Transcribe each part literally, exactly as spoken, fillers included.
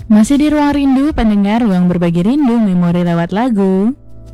Masih di Ruang Rindu, pendengar, ruang berbagi rindu, memori lewat lagu.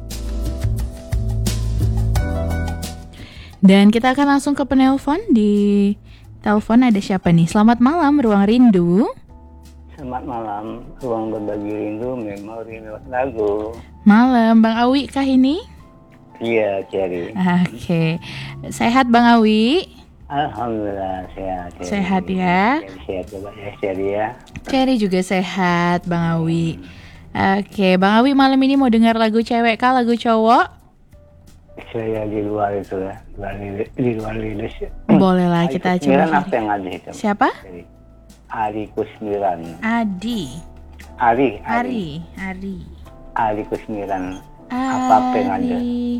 Dan kita akan langsung ke penelpon. Di telepon ada siapa nih? Selamat malam, Ruang Rindu. Selamat malam, ruang berbagi rindu, memori lewat lagu. Malam, Bang Awi kah ini? Iya, Cherry. Oke, sehat Bang Awi? Alhamdulillah sehat. Cherry. Sehat ya. Sehat juga ya, Cherry ya. Cherry juga sehat, Bang Awi. Oke, Bang Awi malam ini mau dengar lagu cewek kah, lagu cowok? Saya di luar itu ya, di luar lilis. Boleh lah kita coba Kusmiran apa cari. yang ada itu? Siapa? Cherry. Ari Kusmiran. Adi. Ari, Ari. Ari. Ari Kusmiran. Apa yang ada? Ari.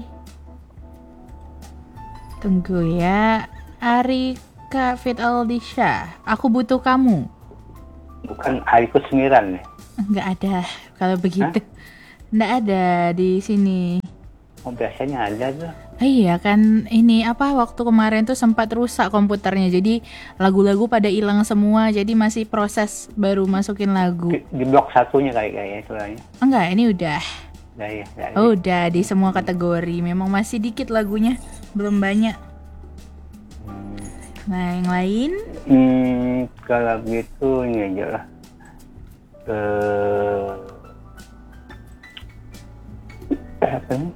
Tunggu ya. Ari Kafit Aldisha. Aku butuh kamu. Bukan Ari Kusmiran ya? Enggak ada. Kalau begitu. Enggak ada di sini. Oh, biasanya ada tuh. Ah, iya kan ini apa waktu kemarin tuh sempat rusak komputernya. Jadi lagu-lagu pada hilang semua. Jadi masih proses baru masukin lagu. Di, di blok satunya kali kayaknya soalnya. Enggak, ini udah. Udah ya, udah. Oh, udah di semua kategori. Memang masih dikit lagunya. Belum banyak. Hmm. Nah, yang lain? Hmm, kalau gitu ini aja lah. Eh, apa nih?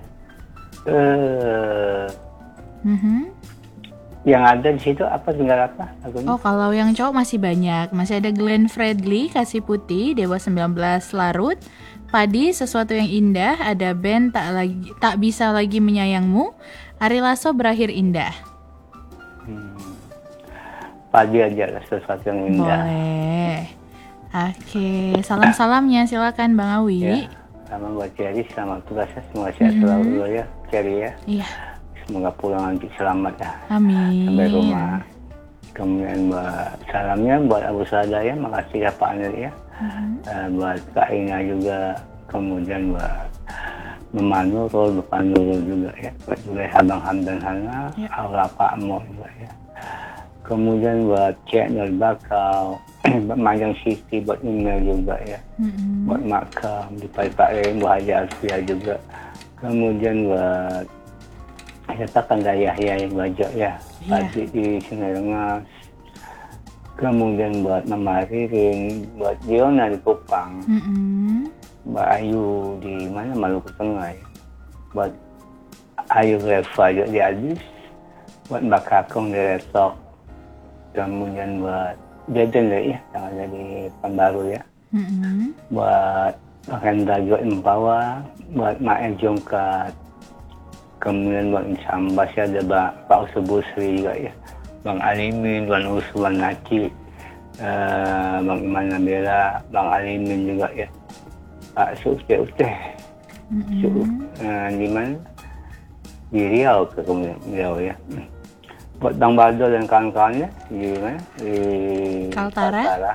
Eh, Mhm. yang ada di situ apa tinggal apa lagunya? Oh, kalau yang cowok masih banyak. Masih ada Glenn Fredly, Kasih Putih, Dewa sembilan belas Larut, Padi, Sesuatu yang Indah, ada band Tak lagi Tak Bisa Lagi Menyayangmu, Ari Lasso, Berakhir Indah. Hmm. Padi aja lah, Sesuatu yang Indah. Boleh. Oke, salam-salamnya silakan Bang Awi. Ya, sama buat Cherry, selamat tugasnya, semoga sehat Mhm. selalu dulu ya, Cherry ya. Iya, Semoga pulang nanti selamat ya, amin. sampai rumah. Kemudian buat salamnya buat Abu Sadaya, makasih ya Pak Anil ya. Mhm. Uh, buat Kak Ina juga, kemudian buat Mama Nurul, Bapak Nurul juga ya, buat juga Abang Hamdan Hana, Ya. Allah Pak Mo juga ya. Kemudian buat Cek Nur Bakau, buat Majang Siti, buat email juga ya, Mhm. buat Makam, di Pak Rem, buat Haji Alfia juga. Kemudian buat katakan Dayah ya yang bajak ya, Iya. Padi di Sungai Rengas. Kemudian buat Mama Ririn, buat Diona di Kupang, Mhm. Mbak Ayu di mana Maluku Tengah ya. Buat Ayu Reva juga di Adis, buat Mbak Kakong di Resok. Kemudian buat Jaden ya yang ada di Pekanbaru ya. Mhm. Buat Bang Hendra juga di Mempawa, buat Mak El Jongkat. Kemudian buat Insambas ya ada Bang Pak Usubusri juga ya. Bang Alimin, Bang Usman Naci, uh, Bang Iman Nabila, Bang Alimin juga ya. Pak Sukte Uteh, Mhm. uh, di mana? Di Riau ke kemudian Riau ya. Buat Bang Baldo dan kawan-kawannya di mana? Di Kaltara. Kaltara.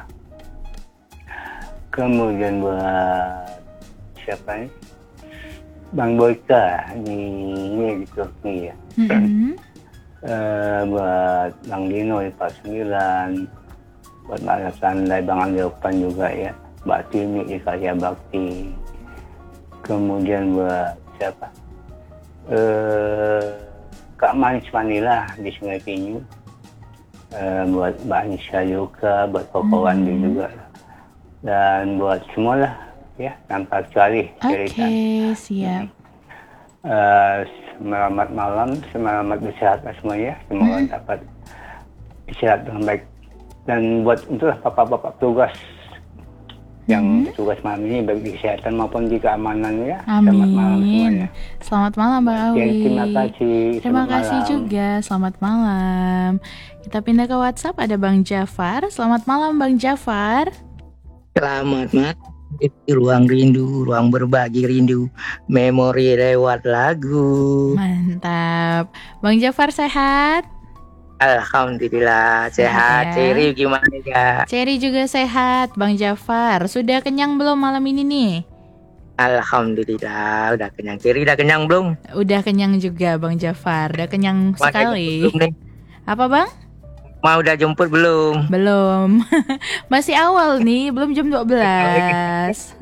Kemudian buat siapa nih? Bang Boyka di ini di Turki ya. Mhm. Uh, buat Bang Dino di Pak Sembilan, buat Mbak Sandai, Bang Andropan juga ya, Mbak Timi di Karya Bakti. Kemudian buat siapa? Uh, Kak Manis Manila di Sungai Pinyu. Uh, buat Mbak Anissa juga, buat Koko Wandi Hmm. juga. Dan buat semua lah ya, tanpa kecuali. Oke, siap. Uh, selamat malam, selamat bersehat semuanya, semoga Hmm. dapat istirahat dengan baik. Dan buat untuk bapak-bapak tugas yang Hmm. bertugas malam ini baik di kesehatan maupun di keamanan ya. Selamat malam Amin. semuanya. Selamat malam Bang Ya, Awi. terima kasih. Terima Selamat kasih malam. juga. Selamat malam. Kita pindah ke WhatsApp, ada Bang Jafar. Selamat malam Bang Jafar. Selamat malam di ruang rindu, ruang berbagi rindu, memori lewat lagu. Mantap. Bang Jafar sehat? Alhamdulillah Sehat sehat. ya. Cherry gimana ya? Cherry juga sehat Bang Jafar. Sudah kenyang belum malam ini nih? Alhamdulillah udah kenyang. Cherry udah kenyang belum? Udah kenyang juga Bang Jafar. Udah kenyang Makan sekali. belum nih? Apa Bang? Mau udah jemput belum? Belum. Masih awal nih, belum jam dua belas.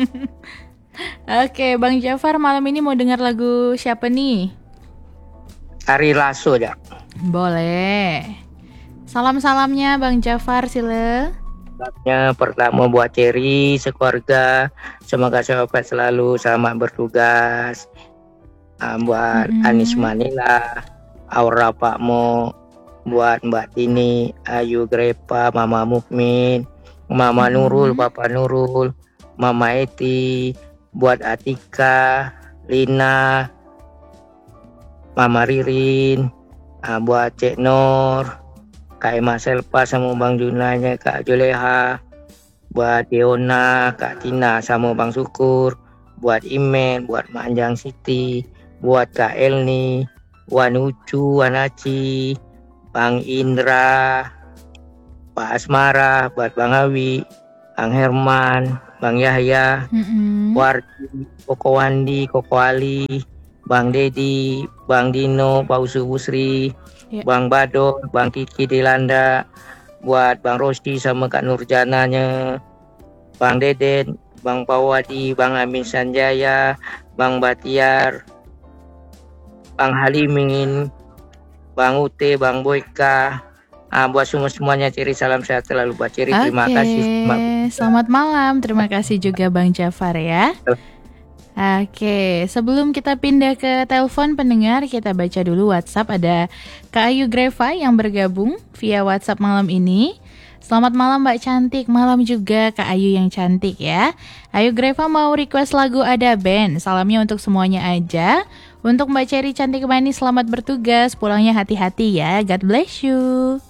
Oke, Bang Jafar malam ini mau dengar lagu siapa nih? Ari Lasso ya. Boleh. Salam-salamnya Bang Jafar sila. Salamnya pertama buat Cherry sekeluarga. Semoga sehat selalu, selamat bertugas. Uh, buat Mm-hmm. Anis Manila, Aura Pakmo, buat Mbak Tini, Ayu Grepa, Mama Mukmin, Mama Mm-hmm. Nurul, Papa Nurul, Mama Eti, buat Atika, Lina, Mama Ririn, uh, buat Cek Nur, Kak Emma Selpa sama Bang Junanya, Kak Juleha, buat Diona, Kak Tina sama Bang Syukur, buat Imen, buat Manjang Siti, buat Kak Elni, Wan Ucu, Wan Aci, Bang Indra, Pak Asmara, buat Bang Awi, Bang Herman, Bang Yahya, Mm-mm. Wardi, Koko Wandi, Koko Ali, Bang Dedi, Bang Dino, Pak Usu Busri, Ya. Bang Bador, Bang Kiki Dilanda, buat Bang Rosti sama Kak Nurjananya, Bang Deden, Bang Pawadi, Bang Amin Sanjaya, Bang Batiar, Bang Halimin, Bang Ute, Bang Boyka. Ah, buat semua-semuanya Ciri, salam sehat selalu buat Ciri. Terima Oke, kasih. selamat malam. Terima kasih juga Bang Jafar ya. Oke, sebelum kita pindah ke telepon pendengar, kita baca dulu WhatsApp. Ada Kak Ayu Greva yang bergabung via WhatsApp malam ini. Selamat malam Mbak Cantik, malam juga Kak Ayu yang cantik ya. Ayu Greva mau request lagu Ada Band. Salamnya untuk semuanya aja. Untuk Mbak Cherry cantik manis, selamat bertugas. Pulangnya hati-hati ya. God bless you.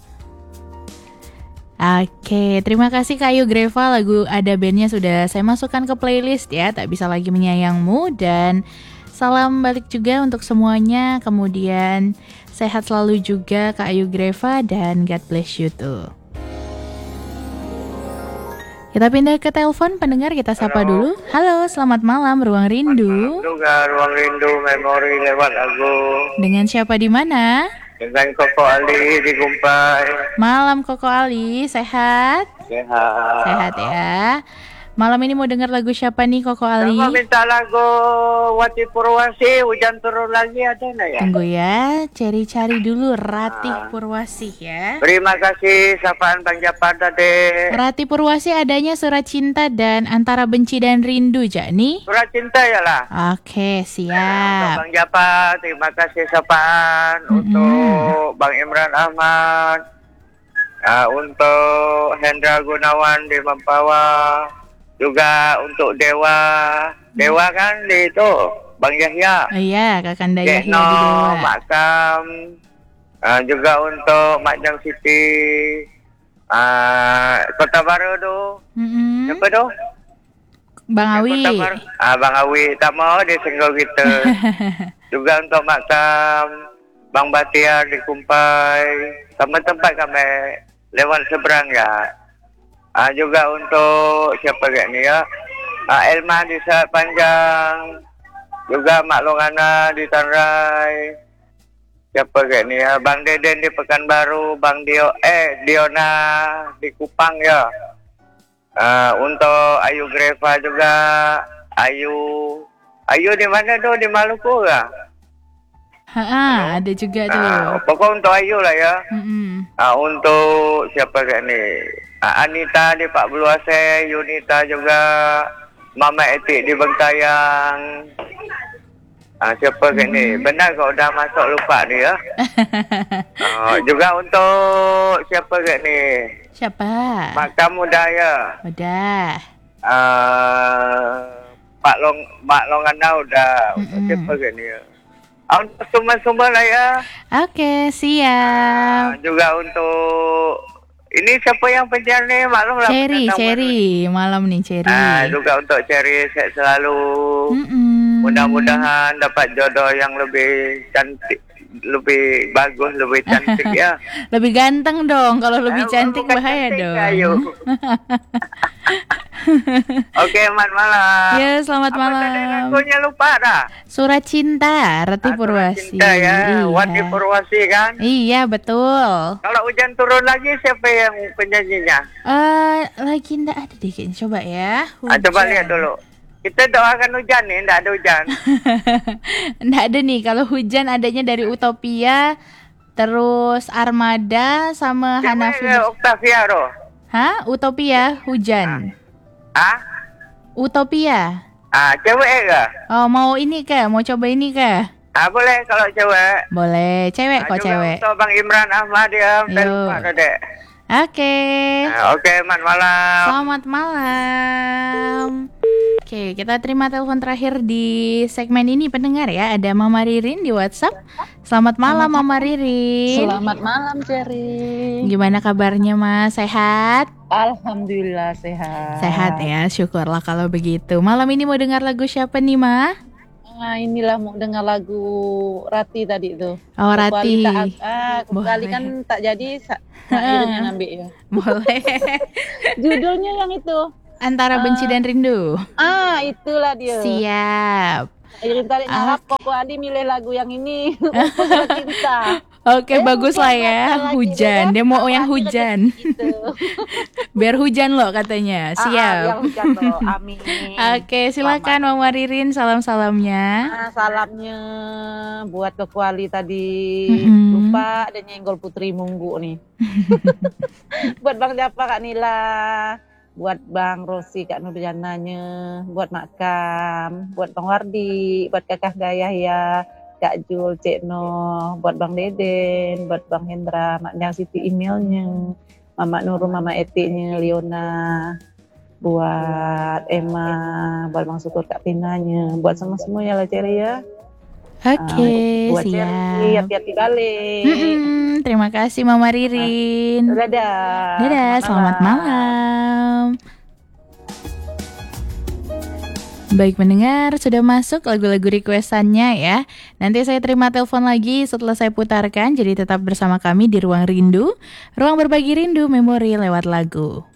Oke, terima kasih Kak Ayu Greva. Lagu Ada Bandnya sudah saya masukkan ke playlist ya. Tak bisa lagi menyayangmu. Dan salam balik juga untuk semuanya. Kemudian sehat selalu juga Kak Ayu Greva. Dan God bless you tuh. Kita pindah ke telepon pendengar, kita sapa Halo. dulu. Halo, selamat malam Ruang Rindu. Juga Ruang Rindu memori lewat lagu Dengan siapa di mana? dengan Koko Ali di Gumpai. Malam Koko Ali, sehat? Sehat. Sehat ya. Malam ini mau dengar lagu siapa nih Koko Ali? Sama minta lagu Wati Purwasi, hujan turun lagi ada nggak ya? Tunggu ya, cari-cari dulu Ratih Ah. Purwasih ya. Terima kasih sapaan Bang Japar tadi. Ratih Purwasih adanya Surat Cinta dan Antara Benci dan Rindu, Jak nih. Surat cinta ya lah. Oke, Untuk siap. Bang Japar, terima kasih sapaan. Mm-mm. Untuk Bang Imran Ahmad. Ah, untuk Hendra Gunawan di Mempawah. Juga untuk Dewa. Dewa kan di itu Bang Yahya. Oh iya, Kakanda Yahya di Dekno, Dewa. Makam. Ah, juga untuk Makjang Siti. Ah, Kota Baru tu. Mm-mm. Siapa tu? Bang Awi. Kota Baru. Ah, Bang Awi tak mau dia singgah kita. Juga untuk makam Bang Batiar di Kumpai. Sama tempat kami lewat seberang ya. Ah, juga untuk siapa kayak ni ya? Ah, Elma di Saat Panjang. Juga Mak Longana di Tanrai. Siapa kayak ni ya? Bang Deden di Pekanbaru, Bang Dio eh Diona di Kupang ya. Ah, untuk Ayu Greva juga. Ayu Ayu di mana tu? Di Maluku kah? Ha, ada juga tuh. Ah, pokok untuk Ayu lah ya. Mm-mm. Ah, untuk siapa kayak ni? Ah, Anita di Pak Beluase, Yunita juga, Mama Etik di Bengkayang. Ah, siapa kayak ni? Benar kau dah masuk lupa ni ya. Ah, juga untuk siapa kayak ni? Siapa? Makam Muda ya. Udah. Ah, Pak Long Pak Longana udah. Untuk Mm-mm. siapa kayak ni ya? Ah, untuk sumber-sumber lah ya. Oke, Ah, siap. juga untuk ini siapa yang penyiar ni? Maklum lah. Cherry, pendatang Cherry. Malam nih baru. Cherry. Ah, juga untuk Cherry sehat selalu. Mm-mm. Mudah-mudahan dapat jodoh yang lebih cantik, lebih bagus, lebih cantik ya. Lebih ganteng dong. Kalau lebih Ah, cantik bukan bahaya cantik, dong. Ayu. Oke, selamat malam. Ya, selamat Apa malam. tadi lagunya lupa dah? Surat Cinta, Rati Ah, Surat Purwasi. Cinta ya, Iya. Wati Purwasi kan? Iya, betul. Kalau hujan turun lagi siapa yang penyanyinya? Eh, lagi ndak ada deh kayaknya. Coba ya. Ah, coba Hujan. lihat dulu. Kita doakan hujan nih, enggak ada hujan. Nggak ada nih. Kalau hujan adanya dari Utopia, terus Armada sama Hanafi. Siapa Octavia Ro? Hah? Utopia, hujan. Ah? Utopia. Ah, cewek ke? Oh, mau ini kah? Mau coba ini kah? Ah, boleh kalau cewek. Boleh. Cewek Ah, kok juga cewek. untuk Bang Imran Ahmad ya, saya Yo. lupa dah, Dek. Oke. Ah, Oke, selamat malam. Selamat malam. Oke, kita terima telepon terakhir di segmen ini pendengar ya. Ada Mama Ririn di WhatsApp. Selamat malam Mama Ririn. Selamat malam, Cherry. Gimana kabarnya Mas? Sehat? Alhamdulillah sehat. Sehat ya, syukurlah kalau begitu. Malam ini mau dengar lagu siapa nih Ma? Nah, inilah mau dengar lagu Rati tadi tuh. Oh, Rati. Kembali tak, ah, kembali Boleh. kan tak jadi, sa- Mak Irin yang ambil ya. Boleh. Judulnya yang itu. Antara benci dan rindu. Ah, itulah dia. Siap. Irin tarik Ah. ngarap kok Adi milih lagu yang ini. Untuk Surat Cinta. Oke, Eh, bagus hujan lah ya. datang lagi, Hujan. dia Dia mau kan? yang Pasti hujan. Gitu. Biar hujan loh katanya. Ah, ah, Siap. yang hujan loh. Amin. Oke, silakan Mama Ririn salam-salamnya. Ah, salamnya buat Tokuali tadi. Mm-mm. Lupa ada nyenggol Putri Munggu nih. Buat Bang Japa Kak Nila, buat Bang Rosi Kak Nurjananya, buat Mak Kam, buat Bang Wardi, buat Kakak Gayah ya, Kak Jul, Cek No, buat Bang Deden, buat Bang Hendra, Mak Nyang Siti emailnya, Mama Nurul, Mama Etiknya, Liona, buat Emma, buat Bang Syukur Kak Tinanya, buat semua-semua ya lah Ceri ya. Oke, buat Cherry, siap. hati-hati balik. Mm-mm, terima kasih Mama Ririn. Dadah. Dadah, selamat malam. Baik mendengar, sudah masuk lagu-lagu requestannya ya. Nanti saya terima telepon lagi setelah saya putarkan. Jadi tetap bersama kami di Ruang Rindu. Ruang berbagi rindu memori lewat lagu.